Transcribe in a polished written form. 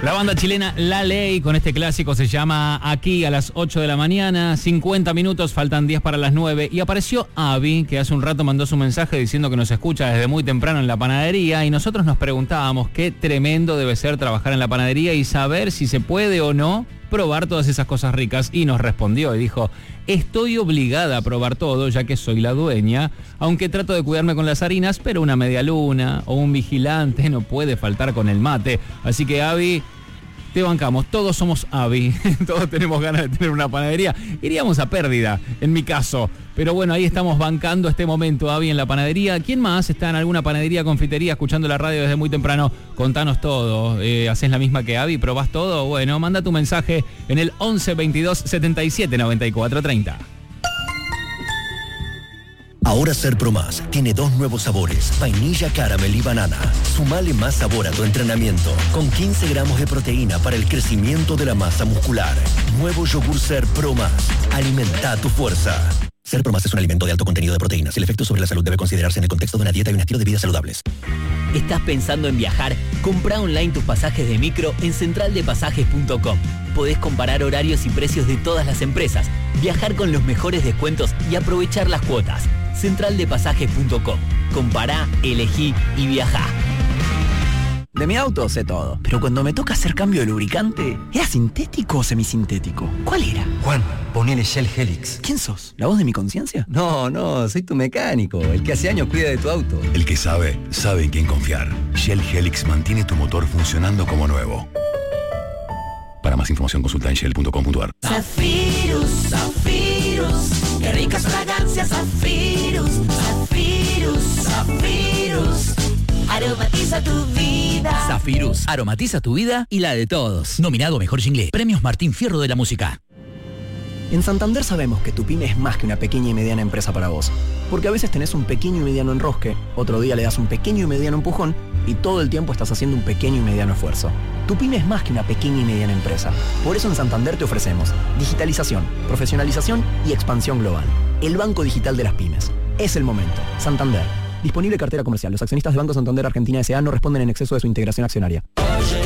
La banda chilena La Ley con este clásico se llama Aquí a las 8 de la mañana, 50 minutos, faltan 10 para las 9 y apareció Avi, que hace un rato mandó su mensaje diciendo que nos escucha desde muy temprano en la panadería y nosotros nos preguntábamos qué tremendo debe ser trabajar en la panadería y saber si se puede o no probar todas esas cosas ricas y nos respondió y dijo: estoy obligada a probar todo ya que soy la dueña, aunque trato de cuidarme con las harinas, pero una media luna o un vigilante no puede faltar con el mate. Así que Avi, te bancamos, todos somos Avi, todos tenemos ganas de tener una panadería, iríamos a pérdida en mi caso, pero bueno, ahí estamos bancando este momento Avi en la panadería. ¿Quién más está en alguna panadería, confitería, escuchando la radio desde muy temprano? Contanos todo, ¿haces la misma que Avi? ¿Probás todo? Bueno, manda tu mensaje en el 11 22 77 94 30. Ahora Ser Pro Más tiene 2 nuevos sabores, vainilla, caramel y banana. Sumale más sabor a tu entrenamiento, con 15 gramos de proteína para el crecimiento de la masa muscular. Nuevo yogur Ser Pro Más. Alimenta tu fuerza. Ser Pro Más es un alimento de alto contenido de proteínas. El efecto sobre la salud debe considerarse en el contexto de una dieta y un estilo de vida saludables. ¿Estás pensando en viajar? Comprá online tus pasajes de micro en centraldepasajes.com. Podés comparar horarios y precios de todas las empresas, viajar con los mejores descuentos y aprovechar las cuotas. Centraldepasajes.com. Compará, elegí y viajá. De mi auto sé todo, pero cuando me toca hacer cambio de lubricante, ¿era sintético o semisintético? ¿Cuál era? Juan, ponele Shell Helix. ¿Quién sos? ¿La voz de mi conciencia? No, soy tu mecánico, el que hace años cuida de tu auto. El que sabe en quién confiar. Shell Helix mantiene tu motor funcionando como nuevo. Para más información consulta en shell.com.ar. Zafirus, Zafirus, qué ricas fragancias, Zafirus, Zafirus, Zafirus, aromatiza tu vida. Zafirus, aromatiza tu vida y la de todos. Nominado a Mejor Jingle, Premios Martín Fierro de la Música. En Santander sabemos que tu pyme es más que una pequeña y mediana empresa para vos. Porque a veces tenés un pequeño y mediano enrosque, otro día le das un pequeño y mediano empujón y todo el tiempo estás haciendo un pequeño y mediano esfuerzo. Tu pyme es más que una pequeña y mediana empresa. Por eso en Santander te ofrecemos digitalización, profesionalización y expansión global. El banco digital de las pymes. Es el momento. Santander. Disponible cartera comercial. Los accionistas de Banco Santander Argentina S.A. no responden en exceso de su integración accionaria.